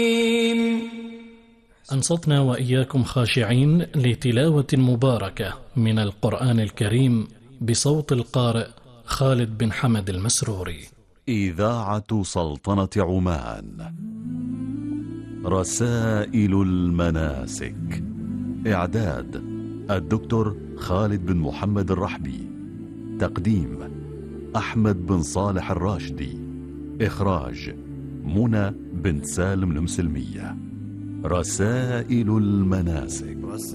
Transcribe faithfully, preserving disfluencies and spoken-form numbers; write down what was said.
أنصتنا وإياكم خاشعين لتلاوة مباركة من القرآن الكريم بصوت القارئ خالد بن حمد المسروري. إذاعة سلطنة عمان. رسائل المناسك. إعداد الدكتور خالد بن محمد الرحبي. تقديم أحمد بن صالح الراشدي. إخراج منى بن سالم المسلمية. رسائل المناسك.